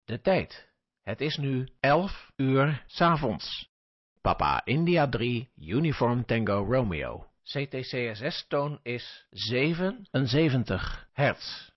De tijd. Het is nu 11 uur 's avonds. Papa India 3 Uniform Tango Romeo. CTCSS-toon is 77 hertz.